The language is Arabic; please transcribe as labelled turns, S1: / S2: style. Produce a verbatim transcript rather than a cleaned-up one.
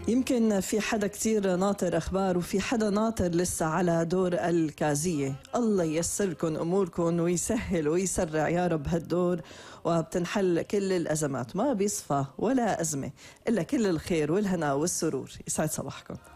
S1: يمكن في حدا كتير ناطر أخبار وفي حدا ناطر لسه على دور الكازية. الله ييسركن أموركن ويسهل ويسرع يا رب هالدور، وبتنحل كل الأزمات. ما بيصفى ولا أزمة إلا كل الخير والهنا والسرور. يسعد صباحكم.